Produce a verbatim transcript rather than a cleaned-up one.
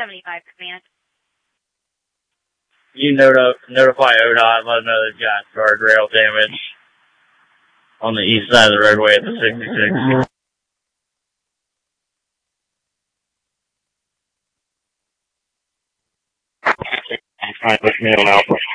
seventy-five command. You noti- notify O D O T and let them know they've got guardrail damage on the east side of the roadway at the sixty-six. Alright, push me on Alpha.